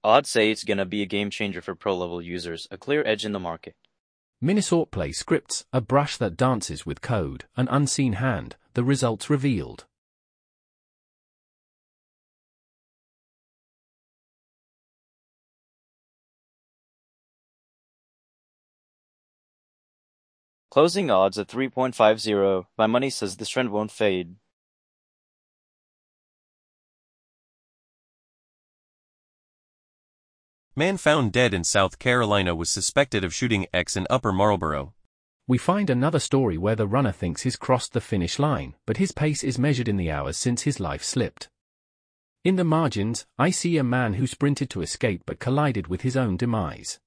Odds say it's gonna be a game changer for pro-level users, a clear edge in the market. Minisaur Play scripts, a brush that dances with code, an unseen hand, the results revealed. Closing odds at 3.50. My money says this trend won't fade. Man found dead in South Carolina was suspected of shooting X in Upper Marlboro. We find another story where the runner thinks he's crossed the finish line, but his pace is measured in the hours since his life slipped. In the margins, I see a man who sprinted to escape but collided with his own demise.